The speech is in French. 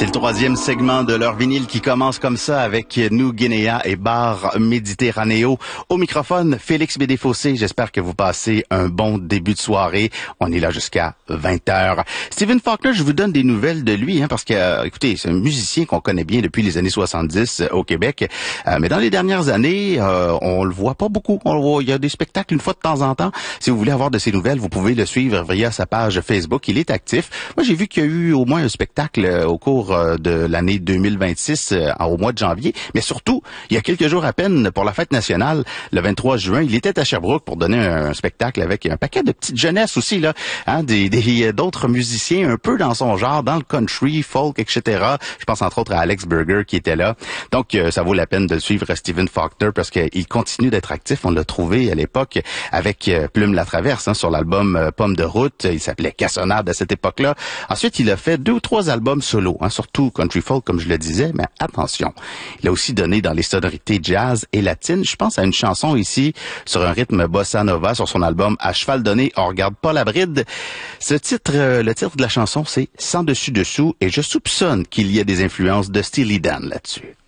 C'est le troisième segment de leur vinyle qui commence comme ça avec New Guinea et Bar Méditerranéo. Au microphone, Félix Bédéfossé. J'espère que vous passez un bon début de soirée. On est là jusqu'à 20h. Stephen Faulkner, je vous donne des nouvelles de lui, parce que, écoutez, c'est un musicien qu'on connaît bien depuis les années 70 au Québec. Mais dans les dernières années, on le voit pas beaucoup. Il y a des spectacles une fois de temps en temps. Si vous voulez avoir de ses nouvelles, vous pouvez le suivre via sa page Facebook. Il est actif. Moi, j'ai vu qu'il y a eu au moins un spectacle au cours de l'année 2026 au mois de janvier. Mais surtout, il y a quelques jours à peine, pour la fête nationale, le 23 juin, il était à Sherbrooke pour donner un spectacle avec un paquet de petites jeunesses aussi, là, d'autres musiciens un peu dans son genre, dans le country, folk, etc. Je pense entre autres à Alex Burger qui était là. Donc, ça vaut la peine de le suivre, Stephen Faulkner, parce qu'il continue d'être actif. On l'a trouvé à l'époque avec Plume la Traverse, sur l'album Pomme de route. Il s'appelait Cassonade à cette époque-là. Ensuite, il a fait 2 ou 3 albums solo, surtout country folk, comme je le disais, mais attention, il a aussi donné dans les sonorités jazz et latines. Je pense à une chanson ici sur un rythme bossa nova sur son album À cheval donné, on regarde pas la bride. Le titre de la chanson, c'est Sans dessus dessous, et je soupçonne qu'il y a des influences de Steely Dan là-dessus.